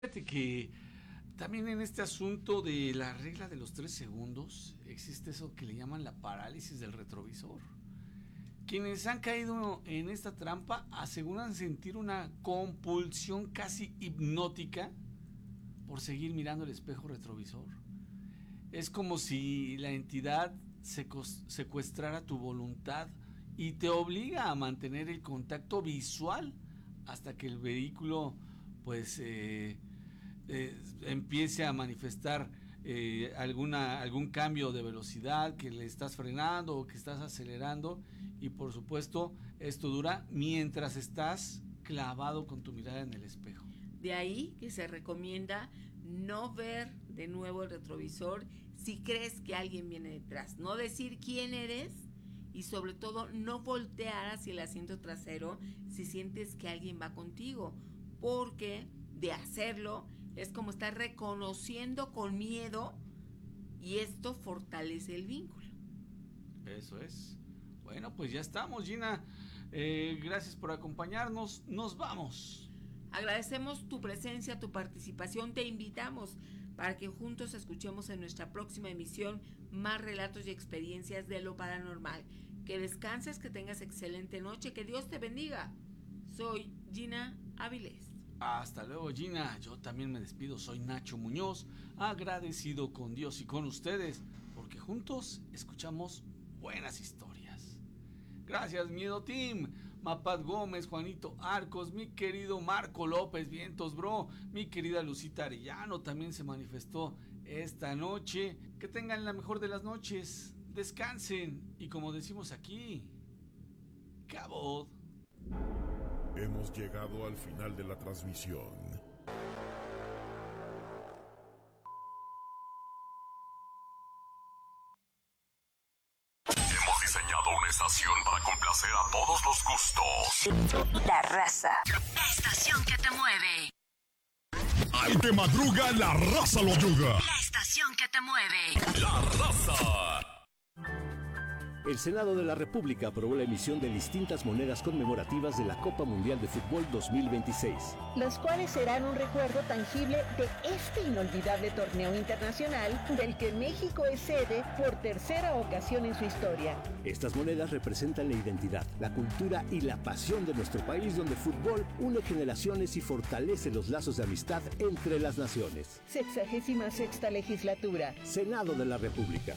Fíjate que también en este asunto de la regla de los 3 segundos existe eso que le llaman la parálisis del retrovisor. Quienes han caído en esta trampa aseguran sentir una compulsión casi hipnótica por seguir mirando el espejo retrovisor. Es como si la entidad secuestrara tu voluntad y te obliga a mantener el contacto visual hasta que el vehículo pues empiece a manifestar algún cambio de velocidad, que le estás frenando o que estás acelerando, y por supuesto esto dura mientras estás clavado con tu mirada en el espejo. De ahí que se recomienda no ver de nuevo el retrovisor si crees que alguien viene detrás, no decir quién eres y sobre todo no voltear hacia el asiento trasero si sientes que alguien va contigo, porque de hacerlo es como estar reconociendo con miedo y esto fortalece el vínculo. Eso es. Bueno, pues ya estamos, Gina. Gracias por acompañarnos. Nos vamos. Agradecemos tu presencia, tu participación. Te invitamos para que juntos escuchemos en nuestra próxima emisión más relatos y experiencias de lo paranormal. Que descanses, que tengas excelente noche, que Dios te bendiga. Soy Gina Avilés. Hasta luego, Gina. Yo también me despido. Soy Nacho Muñoz, agradecido con Dios y con ustedes, porque juntos escuchamos buenas historias. Gracias, Miedo Team. Mapat Gómez, Juanito Arcos, mi querido Marco López Vientos, bro, mi querida Lucita Arellano también se manifestó esta noche. Que tengan la mejor de las noches, descansen y, como decimos aquí, cabot. Hemos llegado al final de la transmisión. Hemos diseñado una estación para complacer a todos los gustos. La Raza. La estación que te mueve. Al que madruga, la raza lo yuga. La estación que te mueve. La Raza. El Senado de la República aprobó la emisión de distintas monedas conmemorativas de la Copa Mundial de Fútbol 2026. Las cuales serán un recuerdo tangible de este inolvidable torneo internacional del que México es sede por tercera ocasión en su historia. Estas monedas representan la identidad, la cultura y la pasión de nuestro país, donde el fútbol une generaciones y fortalece los lazos de amistad entre las naciones. 66ª legislatura. Senado de la República.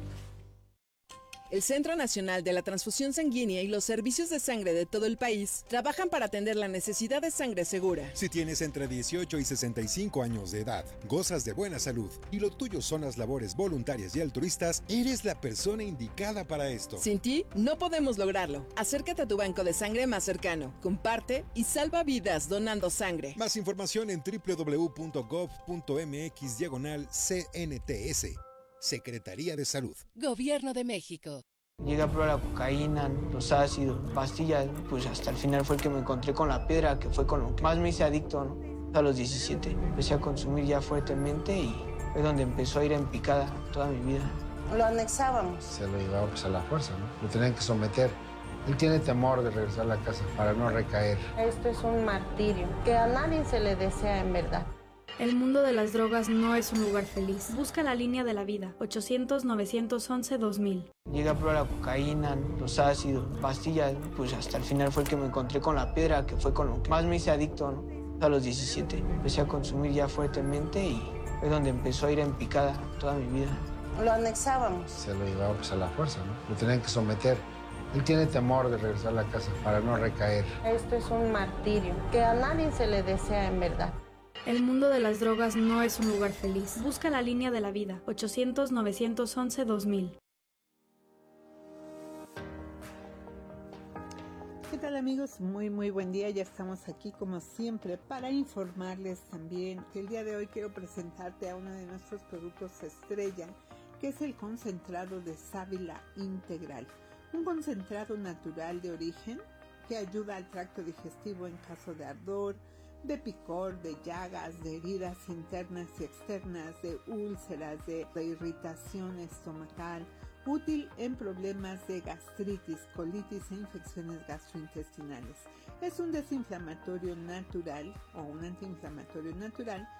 El Centro Nacional de la Transfusión Sanguínea y los servicios de sangre de todo el país trabajan para atender la necesidad de sangre segura. Si tienes entre 18 y 65 años de edad, gozas de buena salud y lo tuyo son las labores voluntarias y altruistas, eres la persona indicada para esto. Sin ti, no podemos lograrlo. Acércate a tu banco de sangre más cercano, comparte y salva vidas donando sangre. Más información en www.gov.mx/CNTS. Secretaría de Salud. Gobierno de México. Llegué a probar la cocaína, los ácidos, pastillas, pues hasta el final fue el que me encontré con la piedra, que fue con lo que más me hice adicto, ¿no? A los 17 empecé a consumir ya fuertemente y fue donde empezó a ir en picada toda mi vida. Lo anexábamos. Se lo llevaba pues a la fuerza, ¿no? Lo tenían que someter. Él tiene temor de regresar a la casa para no recaer. Esto es un martirio que a nadie se le desea en verdad. El mundo de las drogas no es un lugar feliz. Busca la línea de la vida. 800-911-2000. Llegué a probar la cocaína, los ácidos, pastillas, pues hasta el final fue el que me encontré con la piedra, que fue con lo que más me hice adicto, ¿no? A los 17 empecé a consumir ya fuertemente y fue donde empezó a ir en picada toda mi vida. Lo anexábamos. Se lo llevaba pues a la fuerza, ¿no? Lo tenían que someter. Él tiene temor de regresar a la casa para no recaer. Esto es un martirio que a nadie se le desea en verdad. El mundo de las drogas no es un lugar feliz. Busca la línea de la vida. 800-911-2000. ¿Qué tal, amigos? Muy buen día. Ya estamos aquí como siempre para informarles también que el día de hoy quiero presentarte a uno de nuestros productos estrella, que es el concentrado de sábila integral. Un concentrado natural de origen que ayuda al tracto digestivo en caso de ardor, de picor, de llagas, de heridas internas y externas, de úlceras, de irritación estomacal, útil en problemas de gastritis, colitis e infecciones gastrointestinales. Es un desinflamatorio natural o un antiinflamatorio natural